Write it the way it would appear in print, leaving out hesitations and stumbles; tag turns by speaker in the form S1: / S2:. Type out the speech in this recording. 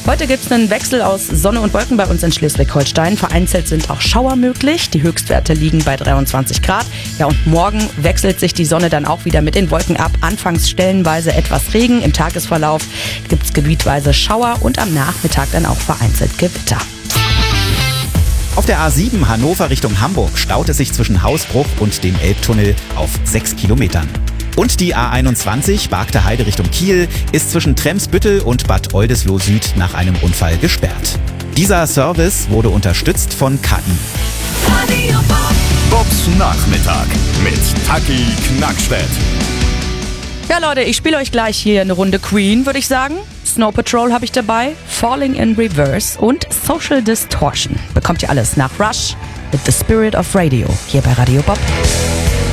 S1: Heute gibt es einen Wechsel aus Sonne und Wolken bei uns in Schleswig-Holstein. Vereinzelt sind auch Schauer möglich. Die Höchstwerte liegen bei 23 Grad. Ja, und morgen wechselt sich die Sonne dann auch wieder mit den Wolken ab. Anfangs stellenweise etwas Regen. Im Tagesverlauf gibt es gebietweise Schauer und am Nachmittag dann auch vereinzelt Gewitter.
S2: Auf der A7 Hannover Richtung Hamburg staut es sich zwischen Hausbruch und dem Elbtunnel auf 6 Kilometern. Und die A21 Bargter Heide Richtung Kiel ist zwischen Tremsbüttel und Bad Oldesloe Süd nach einem Unfall gesperrt. Dieser Service wurde unterstützt von KI.
S3: Bobs Nachmittag mit Taki Knackstedt.
S1: Ja Leute, ich spiele euch gleich hier eine Runde Queen, würde ich sagen. Snow Patrol habe ich dabei, Falling in Reverse und Social Distortion. Bekommt ihr alles nach Rush mit The Spirit of Radio hier bei Radio Bob.